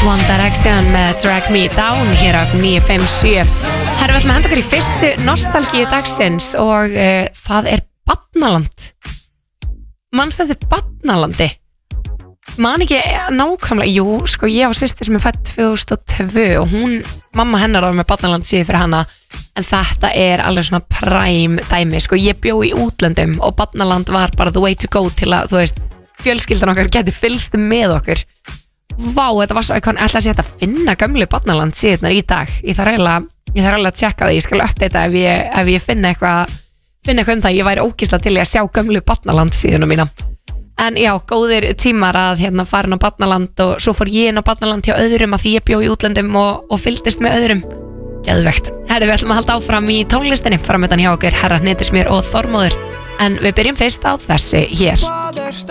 One Direction með Drag Me Down hér af 957. Herra, við ætlum að henda okkur í fyrstu nostalgíu dagsins og það er Barnaland. Manstu eftir Barnalandi? Man ekki nákvæmlega, jú, sko ég á systur sem er fædd 2002 og mamma hennar var með Barnaland síðu fyrir hana, en þetta er alveg svona prime dæmi, sko ég bjó í útlöndum og Barnaland var bara the way to go til að, þú veist, fjölskyldan okkar geti fylgst með okkur. Vá, þetta var svo eitthvað, ætla að sé þetta að finna gömlu Barnaland síðunar í dag, ég þarf eiginlega að tjekka það, ég skal uppdata ef ég finna eitthvað um það, ég væri ógeðslega til að sjá gömlu Barnaland síðuna mína. En já, góðir tímar að fara inn á Barnaland og svo fór ég inn á Barnaland hjá öðrum að því ég bjó í útlöndum og fylgdist með öðrum. Geðvegt. Herri, við ætlum að halda áfram í tónlistinni framöndan hjá okkur, Herra Hnetusmjör og Þormóður. En við byrjum fyrst á þessi hér.